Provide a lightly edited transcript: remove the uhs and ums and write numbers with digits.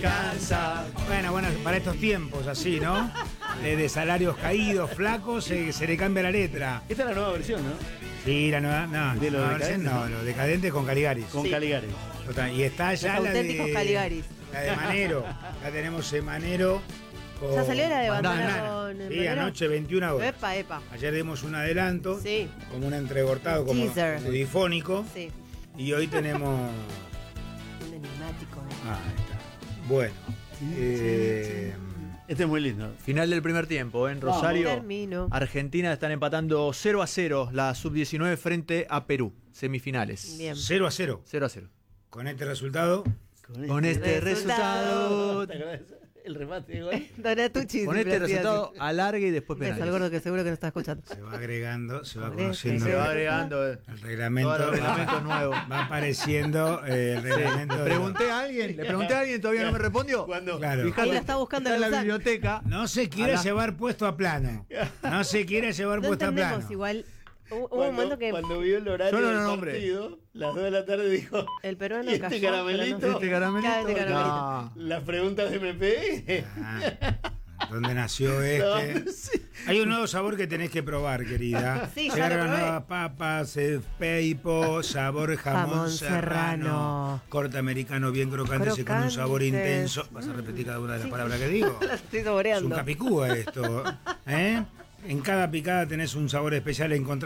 Bueno, para estos tiempos así, ¿no? De salarios caídos, flacos, se le cambia la letra. Esta es la nueva versión, ¿no? Sí, la nueva, no, ¿De los decadentes? no, los decadentes con Caligaris. Con Caligaris. Total, y está ya Los la auténticos de Caligaris. La de Manero. Ya tenemos Manero con ¿Ya salió la de Bandana. Bandana? Sí, Manero. anoche 21 horas. Epa. Ayer dimos un adelanto, Sí. como un entrecortado, como Teaser. difónico. Sí. Y hoy tenemos. Un enigmático. Ahí está. Bueno. Este es muy lindo. Final del primer tiempo, en Rosario. Termino. Argentina están empatando 0-0 la sub-19 frente a Perú. Semifinales. Bien. 0-0. 0-0. Con este resultado. Con este resultado. resultado. ¿Te acuerdas? El remate igual. Donatucci. Con este resultado alargue y después Beso al penales. gordo que seguro que no está escuchando. Se va agregando, se va Con este conociendo. Se va agregando El reglamento. todo el reglamento va, nuevo. va apareciendo el reglamento. Le pregunté a alguien, todavía no me respondió. Cuando Claro. Fíjate, Ahí la está buscando está en la en el SAC. biblioteca. No se quiere llevar puesto a plano. No se quiere llevar No puesto a entendemos plano. igual. Hubo un momento que cuando vio el horario Yo no del lo nombré. partido, las 2 de la tarde dijo, el peruano ¿y este cayó, pero caramelito? no sé. ¿Este caramelito? Este caramelito. No. las preguntas de MP. ¿Dónde nació este? No, sí. Hay un nuevo sabor que tenés que probar, querida. Sí, ya Llegaron lo probé. nuevas papas, peipo, sabor jamón Jamón serrano, serrano. corte americano bien crocante, con un sabor Crocantes. intenso. ¿Vas a repetir cada una de las palabras que digo? La estoy Es un saboreando. capicúa esto. ¿Eh? En cada picada tenés un sabor especial encontrado.